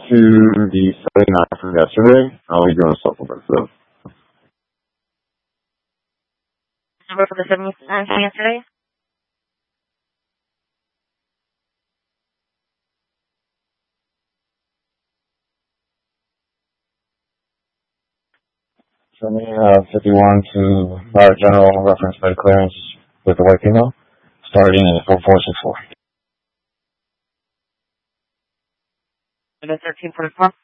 to the 79 from yesterday. I'll be doing a supplement for them. Number for the 79 from yesterday? For me, 51 to Fire General reference by clearance with the white female, starting at 4464. And then 1344?